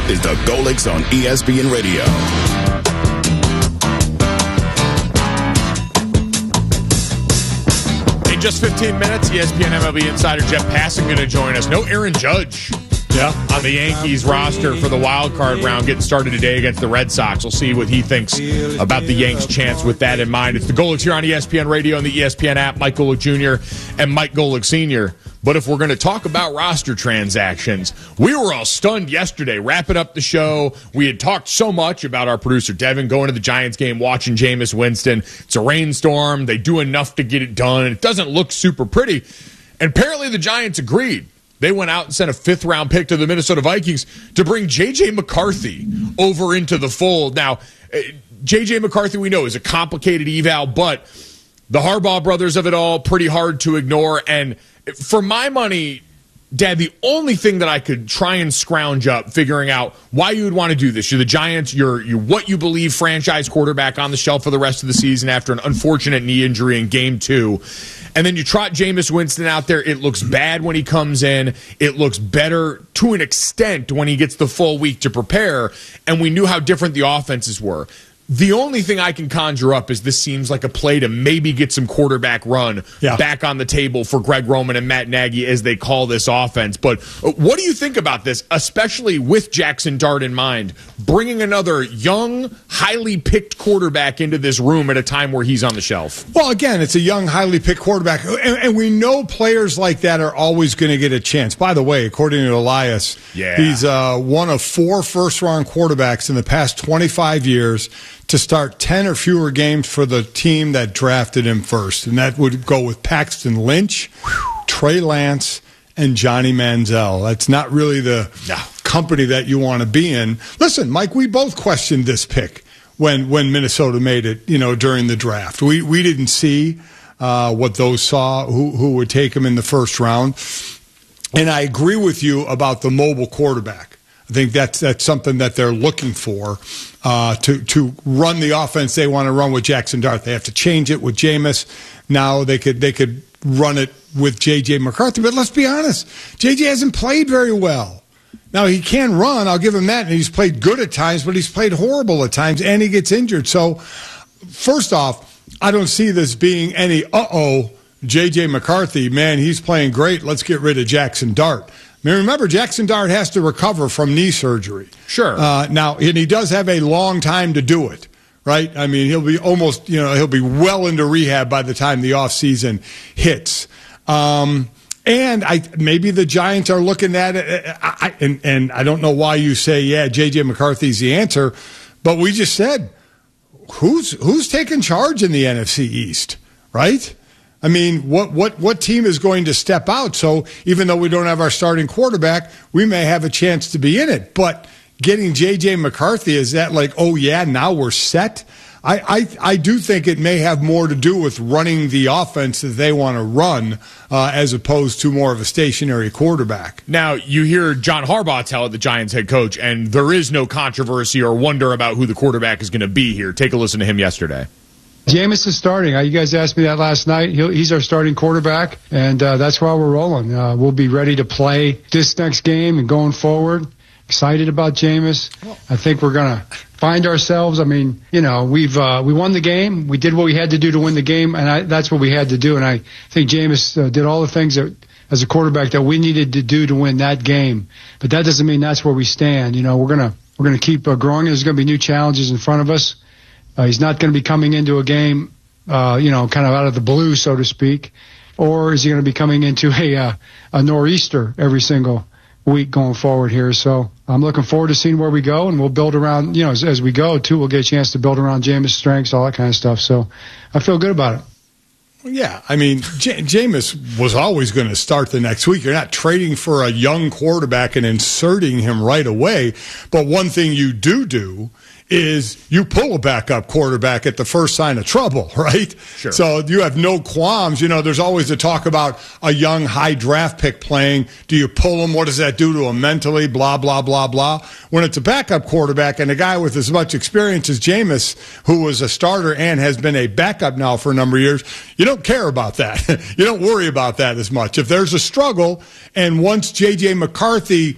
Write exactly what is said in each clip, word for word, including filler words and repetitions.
is the Golics on E S P N Radio. In just fifteen minutes, E S P N M L B insider Jeff Passan going to join us. No Aaron Judge. Yeah, on the Yankees roster for the wild card round getting started today against the Red Sox. We'll see what he thinks about the Yanks' chance with that in mind. It's the Golics here on E S P N Radio and the E S P N app. Mike Golic Junior and Mike Golic Senior But if we're going to talk about roster transactions, we were all stunned yesterday wrapping up the show. We had talked so much about our producer Devin going to the Giants game, watching Jameis Winston. It's a rainstorm. They do enough to get it done. It doesn't look super pretty. And apparently the Giants agreed. They went out and sent a fifth-round pick to the Minnesota Vikings to bring J J. McCarthy over into the fold. Now, J J. McCarthy, we know, is a complicated eval, but the Harbaugh brothers of it all, pretty hard to ignore. And for my money, Dad, the only thing that I could try and scrounge up figuring out why you would want to do this. You're the Giants. You're, you're what you believe franchise quarterback on the shelf for the rest of the season after an unfortunate knee injury in game two. And then you trot Jameis Winston out there. It looks bad when he comes in. It looks better to an extent when he gets the full week to prepare. And we knew how different the offenses were. The only thing I can conjure up is this seems like a play to maybe get some quarterback run yeah. back on the table for Greg Roman and Matt Nagy as they call this offense. But what do you think about this, especially with Jackson Dart in mind, bringing another young, highly picked quarterback into this room at a time where he's on the shelf? Well, again, it's a young, highly picked quarterback. And, and we know players like that are always going to get a chance. By the way, according to Elias, yeah. he's uh, one of four first-round quarterbacks in the past twenty-five years to start ten or fewer games for the team that drafted him first. And that would go with Paxton Lynch, Trey Lance, and Johnny Manziel. That's not really the no. company that you want to be in. Listen, Mike, we both questioned this pick when when Minnesota made it, you know, during the draft. We we didn't see uh, what those saw, who, who would take him in the first round. And I agree with you about the mobile quarterback. I think that's that's something that they're looking for uh, to to run the offense they want to run with Jackson Dart. They have to change it with Jameis. Now they could they could run it with J J. McCarthy. But let's be honest, J J hasn't played very well. Now he can run, I'll give him that, and he's played good at times, but he's played horrible at times, and he gets injured. So first off, I don't see this being any uh-oh, J J. McCarthy, man, he's playing great. Let's get rid of Jackson Dart. I mean, remember, Jackson Dart has to recover from knee surgery. Sure. Uh, now, and he does have a long time to do it, right? I mean, he'll be almost, you know, he'll be well into rehab by the time the offseason hits. Um, and I maybe the Giants are looking at it, I, and, and I don't know why you say, yeah, J J. McCarthy's the answer, but we just said, who's who's taking charge in the N F C East, right? I mean, what, what, what team is going to step out? So even though we don't have our starting quarterback, we may have a chance to be in it. But getting J J. McCarthy, is that like, oh, yeah, now we're set? I, I, I do think it may have more to do with running the offense that they want to run uh, as opposed to more of a stationary quarterback. Now, you hear John Harbaugh tell it, the Giants head coach, and there is no controversy or wonder about who the quarterback is going to be here. Take a listen to him yesterday. Jameis is starting. You guys asked me that last night. He'll, he's our starting quarterback, and uh, that's why we're rolling. Uh, we'll be ready to play this next game and going forward. Excited about Jameis. I think we're going to find ourselves. I mean, you know, we've uh, we won the game. We did what we had to do to win the game, and I, that's what we had to do. And I think Jameis uh, did all the things that, as a quarterback, that we needed to do to win that game. But that doesn't mean that's where we stand. You know, we're gonna we're gonna keep uh, growing. There's going to be new challenges in front of us. Uh, he's not going to be coming into a game, uh, you know, kind of out of the blue, so to speak, or is he going to be coming into a uh, a nor'easter every single week going forward here? So I'm looking forward to seeing where we go, and we'll build around, you know, as, as we go too. We'll get a chance to build around Jameis' strengths, all that kind of stuff. So I feel good about it. Yeah, I mean, J- Jameis was always going to start the next week. You're not trading for a young quarterback and inserting him right away. But one thing you do do is you pull a backup quarterback at the first sign of trouble, right? Sure. So you have no qualms. You know, there's always a talk about a young high draft pick playing. Do you pull him? What does that do to him mentally? Blah, blah, blah, blah. When it's a backup quarterback and a guy with as much experience as Jameis, who was a starter and has been a backup now for a number of years, you don't care about that. You don't worry about that as much. If there's a struggle, and once J J. McCarthy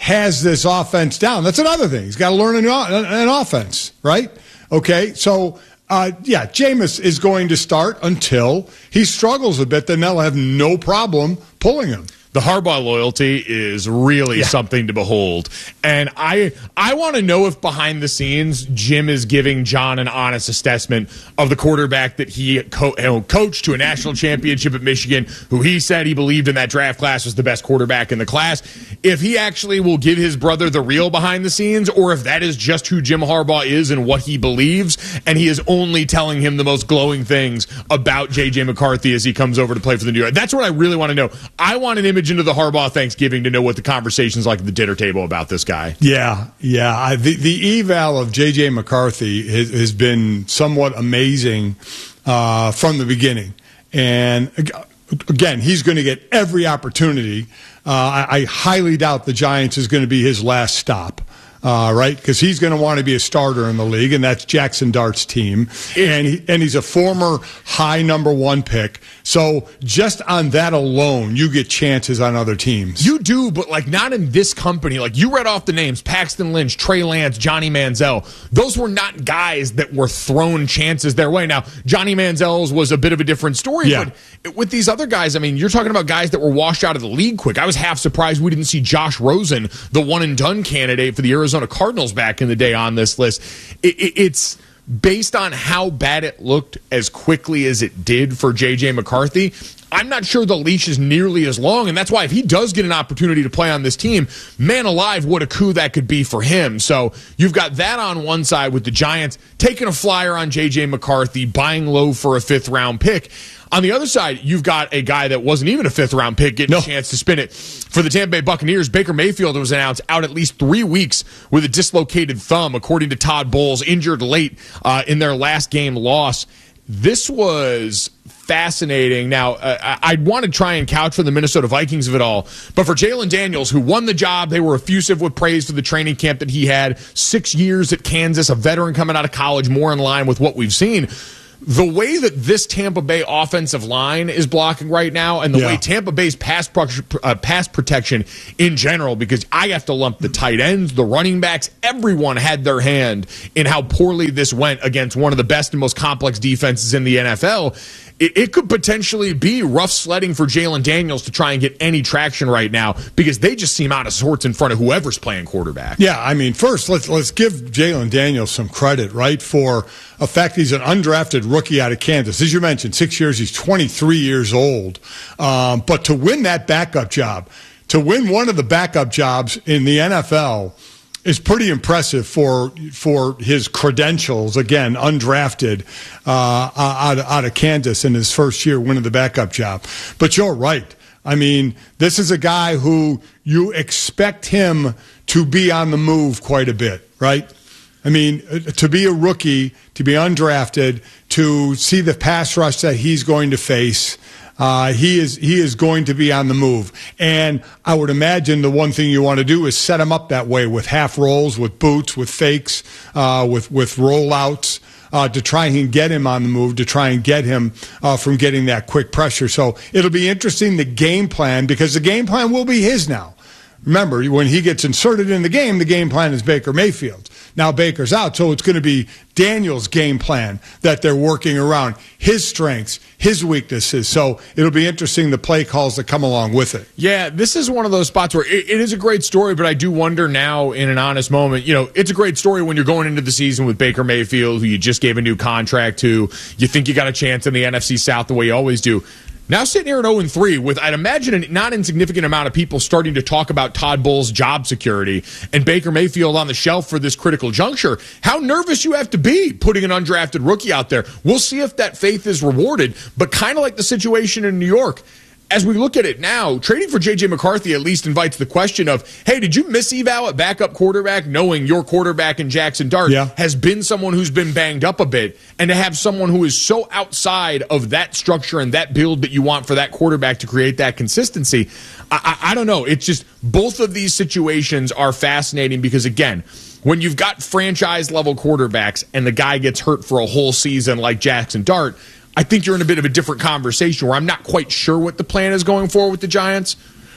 has this offense down. That's another thing. He's got to learn an, an offense, right? Okay, so, uh, yeah, Jameis is going to start until he struggles a bit. Then they'll have no problem pulling him. The Harbaugh loyalty is really yeah. something to behold. And I I want to know if behind the scenes Jim is giving John an honest assessment of the quarterback that he co- you know, coached to a national championship at Michigan, who he said he believed in that draft class was the best quarterback in the class. If he actually will give his brother the real behind the scenes, or if that is just who Jim Harbaugh is and what he believes, and he is only telling him the most glowing things about J J McCarthy as he comes over to play for the New York. That's what I really want to know. I want an image into the Harbaugh Thanksgiving to know what the conversation's like at the dinner table about this guy. Yeah, yeah. I, the, the eval of J J McCarthy has, has been somewhat amazing uh, from the beginning. And again, he's going to get every opportunity. Uh, I, I highly doubt the Giants is going to be his last stop. Uh, right? Because he's going to want to be a starter in the league, and that's Jackson Dart's team. And he, and he's a former high number one pick. So just on that alone, you get chances on other teams. You do, but like not in this company. Like you read off the names, Paxton Lynch, Trey Lance, Johnny Manziel. Those were not guys that were thrown chances their way. Now, Johnny Manziel's was a bit of a different story, yeah. but with these other guys, I mean, you're talking about guys that were washed out of the league quick. I was half surprised we didn't see Josh Rosen, the one and done candidate for the Arizona Arizona Cardinals back in the day on this list. It, it, it's based on how bad it looked as quickly as it did for J J McCarthy. I'm not sure the leash is nearly as long, and that's why if he does get an opportunity to play on this team, man alive, what a coup that could be for him. So you've got that on one side with the Giants taking a flyer on J J McCarthy, buying low for a fifth-round pick. On the other side, you've got a guy that wasn't even a fifth-round pick getting no. a chance to spin it. For the Tampa Bay Buccaneers, Baker Mayfield was announced out at least three weeks with a dislocated thumb, according to Todd Bowles, injured late uh, in their last game loss. This was fascinating. Now, uh, I'd want to try and couch for the Minnesota Vikings of it all, but for Jalen Daniels, who won the job, they were effusive with praise for the training camp that he had. Six years at Kansas, a veteran coming out of college, more in line with what we've seen. The way that this Tampa Bay offensive line is blocking right now, and the yeah. way Tampa Bay's pass, pro- uh, pass protection in general, because I have to lump the tight ends, the running backs, everyone had their hand in how poorly this went against one of the best and most complex defenses in the N F L. It, it could potentially be rough sledding for Jalen Daniels to try and get any traction right now, because they just seem out of sorts in front of whoever's playing quarterback. Yeah, I mean, first, let's let's give Jalen Daniels some credit, right, for a fact he's an undrafted rookie out of Kansas. As you mentioned, six years, he's twenty-three years old. Um, but to win that backup job, to win one of the backup jobs in the N F L is pretty impressive for for his credentials. Again, undrafted uh, out, out of Kansas in his first year winning the backup job. But you're right. I mean, this is a guy who you expect him to be on the move quite a bit, right? I mean, to be a rookie, to be undrafted, to see the pass rush that he's going to face, uh, he is he is going to be on the move. And I would imagine the one thing you want to do is set him up that way with half rolls, with boots, with fakes, uh, with, with rollouts. Uh, to try and get him on the move, to try and get him uh, from getting that quick pressure. So it'll be interesting, the game plan, because the game plan will be his now. Remember, when he gets inserted in the game, the game plan is Baker Mayfield. Now Baker's out, so it's going to be Daniel's game plan that they're working around, his strengths, his weaknesses. So it'll be interesting, the play calls that come along with it. Yeah, this is one of those spots where it, it is a great story, but I do wonder now, in an honest moment, you know, it's a great story when you're going into the season with Baker Mayfield, who you just gave a new contract to. You think you got a chance in the N F C South the way you always do. Now sitting here at oh and three with, I'd imagine, a not insignificant amount of people starting to talk about Todd Bowles' job security and Baker Mayfield on the shelf for this critical juncture, how nervous you have to be putting an undrafted rookie out there. We'll see if that faith is rewarded, but kind of like the situation in New York, as we look at it now, trading for J J McCarthy at least invites the question of, hey, did you miss eval at backup quarterback, knowing your quarterback in Jackson Dart yeah. has been someone who's been banged up a bit, and to have someone who is so outside of that structure and that build that you want for that quarterback to create that consistency? I, I, I don't know. It's just both of these situations are fascinating because, again, when you've got franchise-level quarterbacks and the guy gets hurt for a whole season like Jackson Dart, I think you're in a bit of a different conversation where I'm not quite sure what the plan is going forward with the Giants.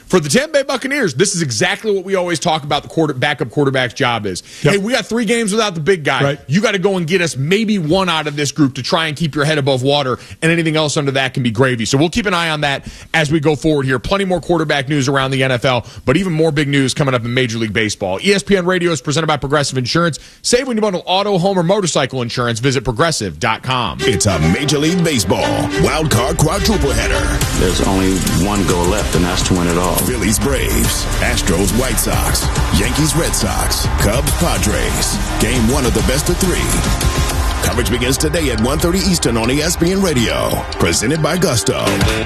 For the Tampa Bay Buccaneers, this is exactly what we always talk about the quarter, backup quarterback's job is. Yep. Hey, we got three games without the big guy. Right. You got to go and get us maybe one out of this group to try and keep your head above water, and anything else under that can be gravy. So we'll keep an eye on that as we go forward here. Plenty more quarterback news around the N F L, but even more big news coming up in Major League Baseball. E S P N Radio is presented by Progressive Insurance. Save when you bundle auto, home, or motorcycle insurance. Visit progressive dot com. It's a Major League Baseball wild card quadruple header. There's only one goal left, and that's to win it all. Phillies, Braves, Astros, White Sox, Yankees, Red Sox, Cubs, Padres. Game one of the best of three. Coverage begins today at one thirty Eastern on E S P N Radio. Presented by Gusto.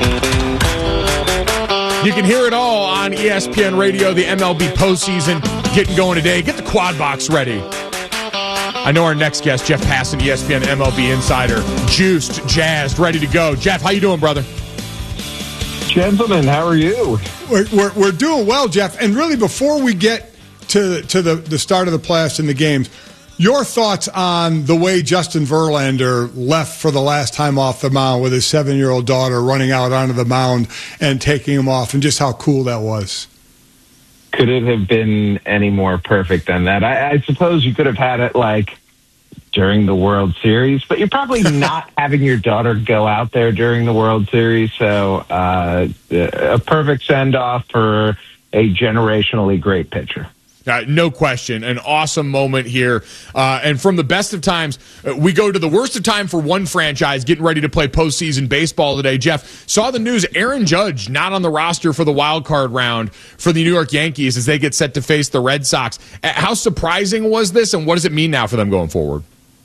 You can hear it all on E S P N Radio. The M L B postseason getting going today. Get the quad box ready. I know our next guest, Jeff Passan, E S P N M L B insider, juiced, jazzed, ready to go. Jeff, how you doing, brother? Gentlemen, how are you? We're, we're, we're doing well, Jeff. And really, before we get to to the, the start of the playoffs and the games, your thoughts on the way Justin Verlander left for the last time off the mound with his seven-year-old daughter running out onto the mound and taking him off, and just how cool that was. Could it have been any more perfect than that? I, I suppose you could have had it like during the World Series, but you're probably not having your daughter go out there during the World Series. So uh, a perfect send-off for a generationally great pitcher. Uh, no question. An awesome moment here. Uh, and from the best of times, uh, we go to the worst of time for one franchise getting ready to play postseason baseball today. Jeff, saw the news, Aaron Judge not on the roster for the wild card round for the New York Yankees as they get set to face the Red Sox. Uh, how surprising was this, and what does it mean now for them going forward?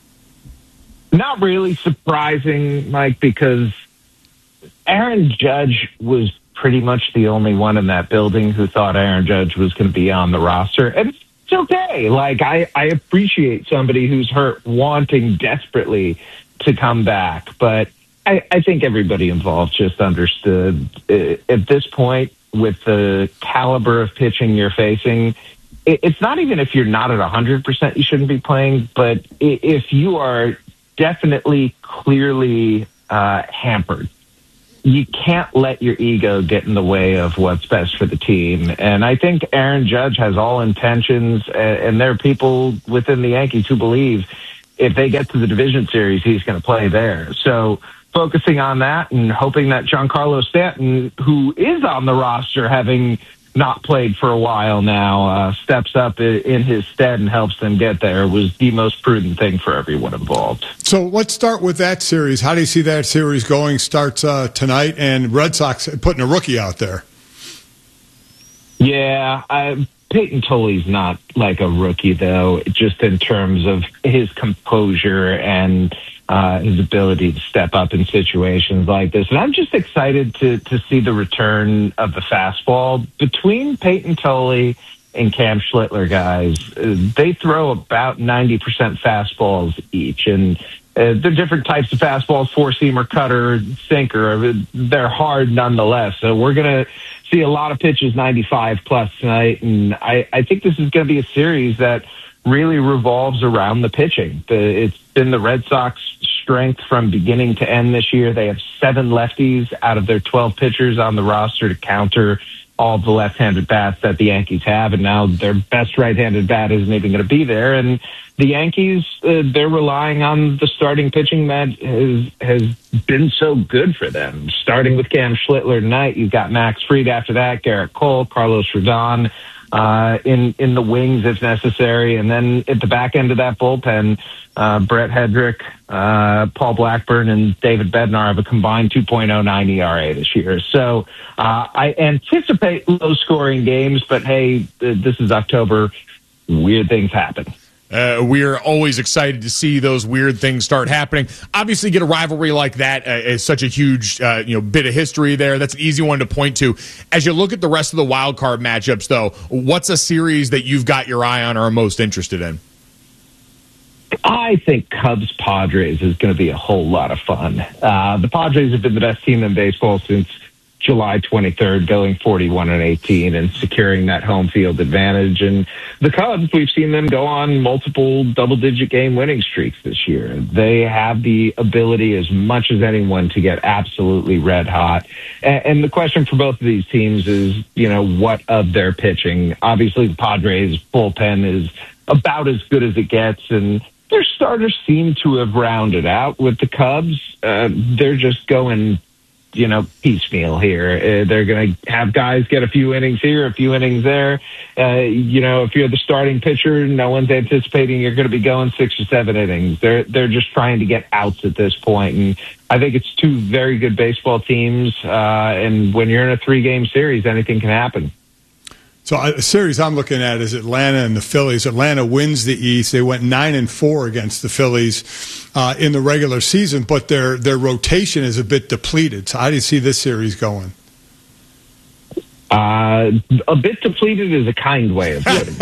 Not really surprising, Mike, because Aaron Judge was pretty much the only one in that building who thought Aaron Judge was going to be on the roster. And it's okay. Like, I, I appreciate somebody who's hurt wanting desperately to come back. But I, I think everybody involved just understood uh, at this point, with the caliber of pitching you're facing, it, it's not even if you're not at one hundred percent you shouldn't be playing, but if you are definitely clearly uh, hampered, you can't let your ego get in the way of what's best for the team. And I think Aaron Judge has all intentions, and there are people within the Yankees who believe if they get to the division series, he's going to play there. So focusing on that and hoping that Giancarlo Stanton, who is on the roster having not played for a while now, uh, steps up in his stead and helps them get there, was the most prudent thing for everyone involved. So let's start with that series. How do you see that series going? Starts uh, tonight, and Red Sox putting a rookie out there. Yeah, I, Peyton Tully's not like a rookie, though, just in terms of his composure and uh, his ability to step up in situations like this. And I'm just excited to to see the return of the fastball. Between Peyton Tully and Cam Schlittler, guys, uh, they throw about ninety percent fastballs each. And uh, they're different types of fastballs, four-seamer, cutter, sinker. They're hard nonetheless. So we're going to see a lot of pitches ninety-five plus tonight. And I, I think this is going to be a series that really revolves around the pitching. The, it's been the Red Sox strength from beginning to end this year. They have seven lefties out of their twelve pitchers on the roster to counter all the left-handed bats that the Yankees have, and now their best right-handed bat isn't even going to be there. And the Yankees, uh, they're relying on the starting pitching that has, has been so good for them. Starting with Cam Schlittler tonight, you've got Max Fried after that, Garrett Cole, Carlos Rodon, Uh, in, in the wings if necessary. And then at the back end of that bullpen, uh, Brett Hedrick, uh, Paul Blackburn, and David Bednar have a combined two point oh nine E R A this year. So uh, I anticipate low-scoring games, but hey, this is October. Weird things happen. Uh, we're always excited to see those weird things start happening. Obviously, get a rivalry like that uh, is such a huge uh, you know bit of history there. That's an easy one to point to. As you look at the rest of the wild card matchups, though, what's a series that you've got your eye on or are most interested in? I think Cubs-Padres is going to be a whole lot of fun. Uh, the Padres have been the best team in baseball since July twenty-third, going forty-one and eighteen and securing that home field advantage. And the Cubs, we've seen them go on multiple double-digit game winning streaks this year. They have the ability, as much as anyone, to get absolutely red hot. And, and the question for both of these teams is, you know, what of their pitching? Obviously, the Padres' bullpen is about as good as it gets, and their starters seem to have rounded out. With the Cubs, uh, they're just going, you know, piecemeal here. Uh, they're going to have guys get a few innings here, a few innings there. Uh, you know, if you're the starting pitcher, no one's anticipating you're going to be going six or seven innings. They're they're just trying to get outs at this point. And I think it's two very good baseball teams. Uh, and when you're in a three-game series, anything can happen. So a series I'm looking at is Atlanta and the Phillies. Atlanta wins the East. They went nine and four against the Phillies uh, in the regular season, but their their rotation is a bit depleted. So how do you see this series going? Uh, a bit depleted is a kind way of putting it.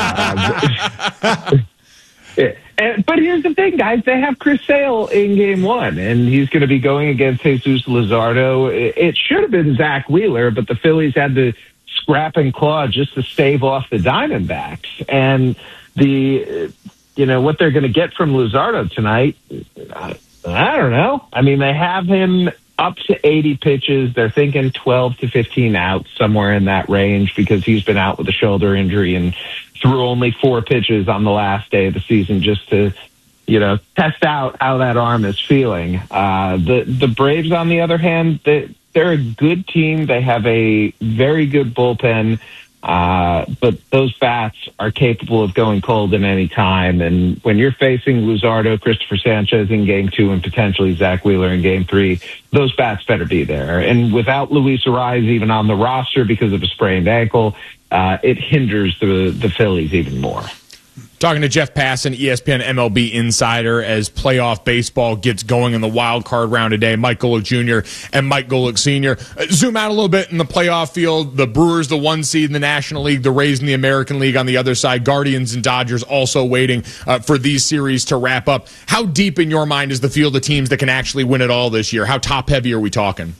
uh, And, but here's the thing, guys. They have Chris Sale in game one, and he's going to be going against Jesus Luzardo. It, it should have been Zach Wheeler, but the Phillies had to scrap and claw just to stave off the Diamondbacks. And the, you know, what they're going to get from Luzardo tonight, I, I don't know. I mean, they have him up to eighty pitches. They're thinking twelve to fifteen outs, somewhere in that range, because he's been out with a shoulder injury and threw only four pitches on the last day of the season just to, you know, test out how that arm is feeling. Uh, the, the Braves, on the other hand, they, they're a good team. They have a very good bullpen, uh, but those bats are capable of going cold at any time. And when you're facing Luzardo, Christopher Sanchez in game two, and potentially Zach Wheeler in game three, those bats better be there. And without Luis Arraez even on the roster because of a sprained ankle, uh, it hinders the, the Phillies even more. Talking to Jeff Passan, E S P N M L B insider, as playoff baseball gets going in the wild card round today. Mike Golick Junior and Mike Golick Senior Uh, zoom out a little bit in the playoff field. The Brewers, the one seed in the National League, the Rays in the American League on the other side. Guardians and Dodgers also waiting uh, for these series to wrap up. How deep in your mind is the field of teams that can actually win it all this year? How top heavy are we talking?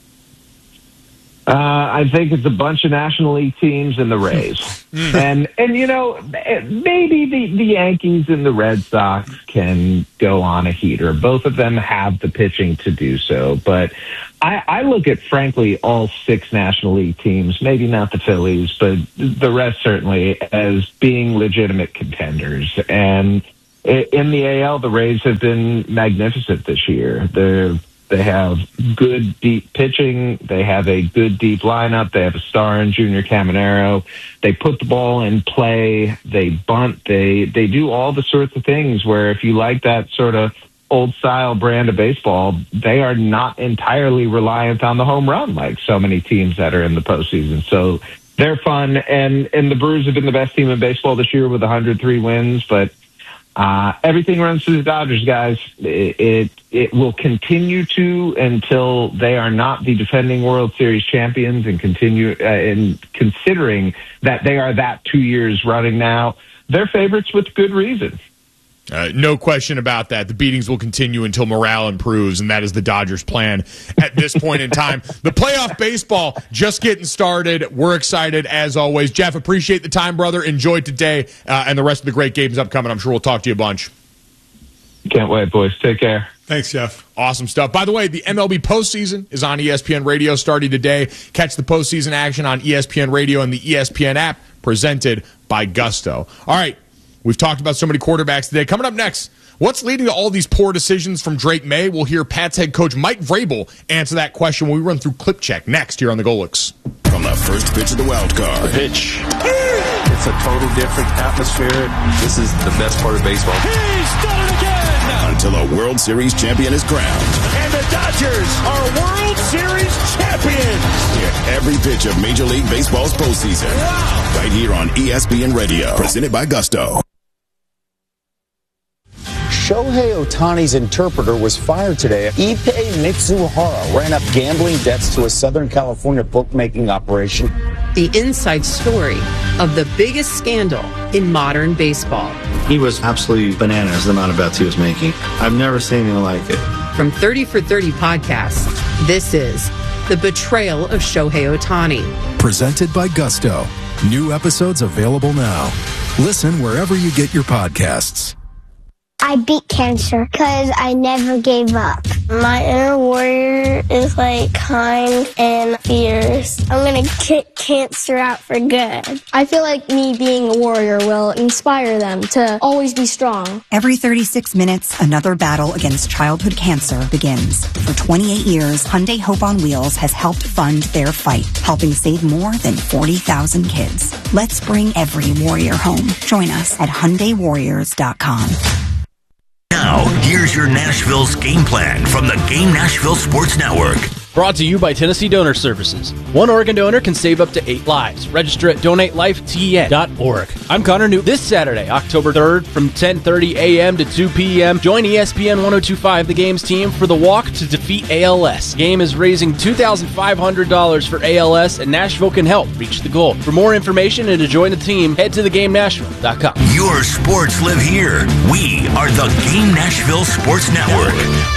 Uh, I think it's a bunch of National League teams and the Rays. and, and you know, maybe the, the Yankees and the Red Sox can go on a heater. Both of them have the pitching to do so. But I, I look at, frankly, all six National League teams, maybe not the Phillies, but the rest certainly, as being legitimate contenders. And in the A L, the Rays have been magnificent this year. They're They have good, deep pitching. They have a good, deep lineup. They have a star in Junior Caminero. They put the ball in play. They bunt. They they do all the sorts of things where if you like that sort of old-style brand of baseball, they are not entirely reliant on the home run like so many teams that are in the postseason. So they're fun. And, and the Brewers have been the best team in baseball this year with one hundred three wins, but Uh, everything runs through the Dodgers, guys. It, it it will continue to until they are not the defending World Series champions, and continue uh, in considering that they are that two years running now. They're favorites with good reason. Uh, no question about that. The beatings will continue until morale improves, and that is the Dodgers' plan at this point in time. The playoff baseball just getting started. We're excited, as always. Jeff, appreciate the time, brother. Enjoy today uh, and the rest of the great games upcoming. I'm sure we'll talk to you a bunch. Can't wait, boys. Take care. Thanks, Jeff. Awesome stuff. By the way, the M L B postseason is on E S P N Radio starting today. Catch the postseason action on E S P N Radio and the E S P N app, presented by Gusto. All right. We've talked about so many quarterbacks today. Coming up next, what's leading to all these poor decisions from Drake May? We'll hear Pats head coach Mike Vrabel answer that question when we run through Clip Check next here on the Golicks. From the first pitch of the wild card. The pitch. It's a total different atmosphere. This is the best part of baseball. He's done it again! Until a World Series champion is crowned. And the Dodgers are World Series champions! Hear every pitch of Major League Baseball's postseason. Wow. Right here on E S P N Radio. Presented by Gusto. Shohei Ohtani's interpreter was fired today. Ippei Mitsuhara ran up gambling debts to a Southern California bookmaking operation. The inside story of the biggest scandal in modern baseball. He was absolutely bananas, the amount of bets he was making. I've never seen anything like it. From thirty for thirty podcasts, this is The Betrayal of Shohei Ohtani. Presented by Gusto. New episodes available now. Listen wherever you get your podcasts. I beat cancer because I never gave up. My inner warrior is like kind and fierce. I'm going to kick cancer out for good. I feel like me being a warrior will inspire them to always be strong. Every thirty-six minutes, another battle against childhood cancer begins. For twenty-eight years, Hyundai Hope on Wheels has helped fund their fight, helping save more than forty thousand kids. Let's bring every warrior home. Join us at Hyundai Warriors dot com. Now, here's your Nashville's game plan from the Game Nashville Sports Network. Brought to you by Tennessee Donor Services. One organ donor can save up to eight lives. Register at donate life T N dot org. I'm Connor Newt. This Saturday, October third, from ten thirty a.m. to two p.m., join E S P N ten twenty-five The Game's team for the Walk to Defeat A L S. Game is raising two thousand five hundred dollars for A L S, and Nashville can help reach the goal. For more information and to join the team, head to the game nashville dot com. Your sports live here. We are the Game Nashville Sports Network.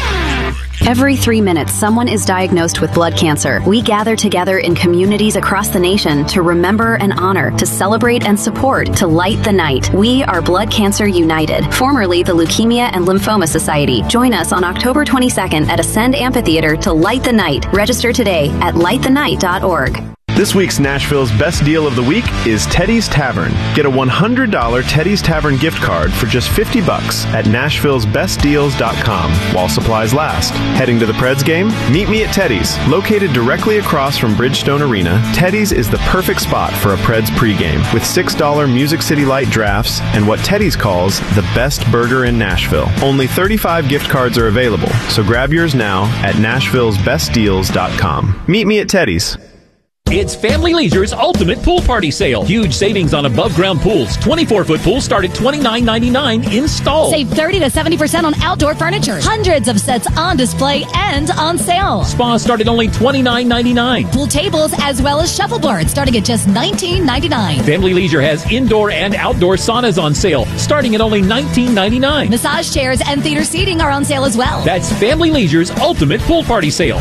Every three minutes, someone is diagnosed with blood cancer. We gather together in communities across the nation to remember and honor, to celebrate and support, to light the night. We are Blood Cancer United, formerly the Leukemia and Lymphoma Society. Join us on October twenty-second at Ascend Amphitheater to light the night. Register today at light the night dot org. This week's Nashville's Best Deal of the Week is Teddy's Tavern. Get a one hundred dollars Teddy's Tavern gift card for just fifty bucks at nashville's best deals dot com while supplies last. Heading to the Preds game? Meet me at Teddy's. Located directly across from Bridgestone Arena, Teddy's is the perfect spot for a Preds pregame with six dollars Music City Light drafts and what Teddy's calls the best burger in Nashville. Only thirty-five gift cards are available, so grab yours now at nashville's best deals dot com. Meet me at Teddy's. It's Family Leisure's Ultimate Pool Party Sale. Huge savings on above-ground pools. twenty-four foot pools start at twenty-nine ninety-nine installed. Save thirty to seventy percent on outdoor furniture. Hundreds of sets on display and on sale. Spas start at only twenty-nine ninety-nine. Pool tables as well as shuffleboards starting at just nineteen ninety-nine. Family Leisure has indoor and outdoor saunas on sale starting at only nineteen ninety-nine. Massage chairs and theater seating are on sale as well. That's Family Leisure's Ultimate Pool Party Sale.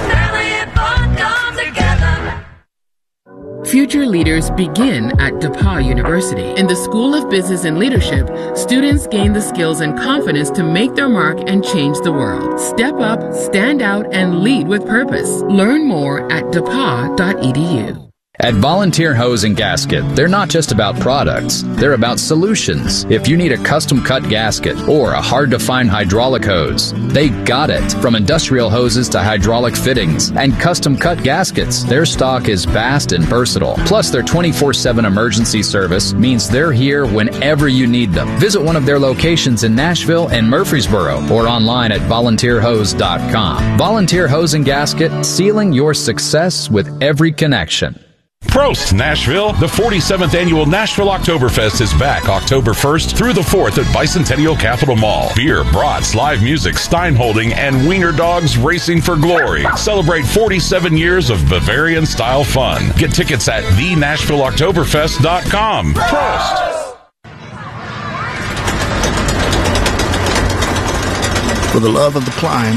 Future leaders begin at DePauw University. In the School of Business and Leadership, students gain the skills and confidence to make their mark and change the world. Step up, stand out, and lead with purpose. Learn more at d e p a w dot e d u. At Volunteer Hose and Gasket, they're not just about products, they're about solutions. If you need a custom-cut gasket or a hard-to-find hydraulic hose, they got it. From industrial hoses to hydraulic fittings and custom-cut gaskets, their stock is vast and versatile. Plus, their twenty-four seven emergency service means they're here whenever you need them. Visit one of their locations in Nashville and Murfreesboro or online at volunteer hose dot com. Volunteer Hose and Gasket, sealing your success with every connection. Prost, Nashville! The forty-seventh Annual Nashville Oktoberfest is back October first through the fourth at Bicentennial Capitol Mall. Beer, brats, live music, Steinholding, and wiener dogs racing for glory. Celebrate forty-seven years of Bavarian-style fun. Get tickets at the nashville oktoberfest dot com. Prost! For the love of the climb,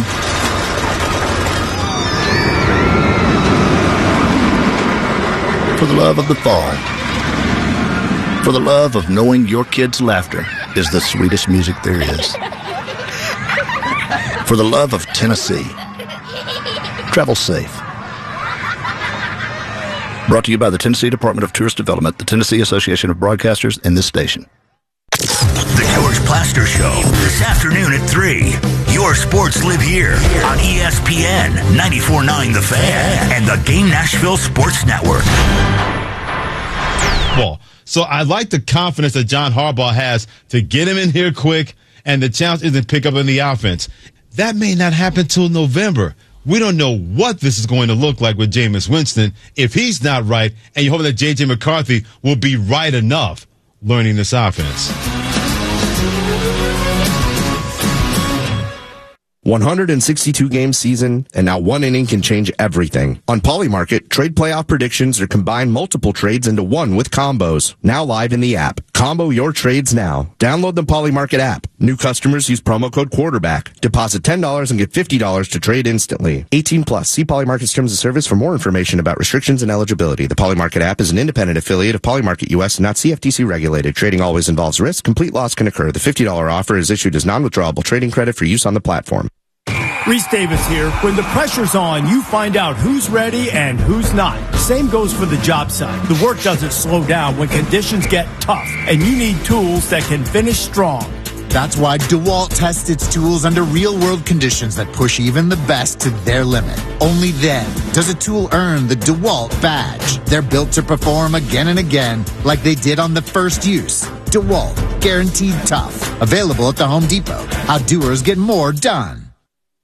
for the love of the fall, for the love of knowing your kids' laughter is the sweetest music there is, for the love of Tennessee. Travel safe. Brought to you by the Tennessee Department of Tourist Development, the Tennessee Association of Broadcasters, and this station. The George Plaster Show, this afternoon at three. Your sports live here on E S P N ninety-four point nine The Fan and the Game Nashville Sports Network. Well, so I like the confidence that John Harbaugh has to get him in here quick, and the challenge is to pick up in the offense. That may not happen till November. We don't know what this is going to look like with Jameis Winston if he's not right, and you hope that J J McCarthy will be right enough learning this offense. one hundred sixty-two game season, and now one inning can change everything. On Polymarket, trade playoff predictions or combine multiple trades into one with combos. Now live in the app. Combo your trades now. Download the Polymarket app. New customers use promo code quarterback. Deposit ten dollars and get fifty dollars to trade instantly. eighteen plus. See Polymarket's terms of service for more information about restrictions and eligibility. The Polymarket app is an independent affiliate of Polymarket U S and not C F T C regulated. Trading always involves risk. Complete loss can occur. The fifty dollars offer is issued as non-withdrawable trading credit for use on the platform. Reese Davis here. When the pressure's on, you find out who's ready and who's not. Same goes for the job site. The work doesn't slow down when conditions get tough, and you need tools that can finish strong. That's why DeWalt tests its tools under real-world conditions that push even the best to their limit. Only then does a tool earn the DeWalt badge. They're built to perform again and again like they did on the first use. DeWalt, guaranteed tough. Available at the Home Depot. How doers get more done.